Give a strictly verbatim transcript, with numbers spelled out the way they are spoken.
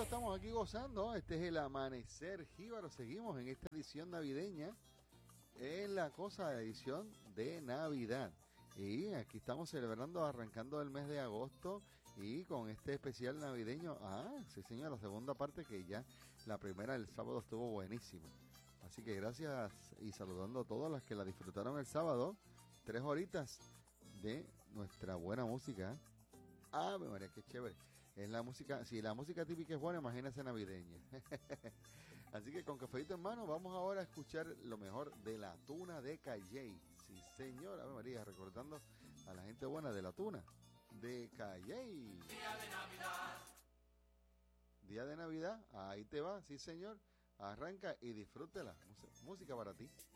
estamos aquí gozando. Este es el Amanecer Jíbaro. Seguimos en esta edición navideña. En la cosa, edición de Navidad. Y aquí estamos celebrando, arrancando el mes de agosto. Y con este especial navideño. Ah, sí señor, la segunda parte que ya la primera el sábado estuvo buenísima. Así que gracias y saludando a todos los que la disfrutaron el sábado. Tres horitas de nuestra buena música. Ah, María, qué chévere. Es la música, si la música típica es buena, imagínese navideña. Así que con cafecito en mano, vamos ahora a escuchar lo mejor de la tuna de Calley. Sí, señor, Ave María, recordando a la gente buena de la tuna de Calley. Día de Navidad. Día de Navidad, ahí te va, sí señor. Arranca y disfrútela. Música para ti.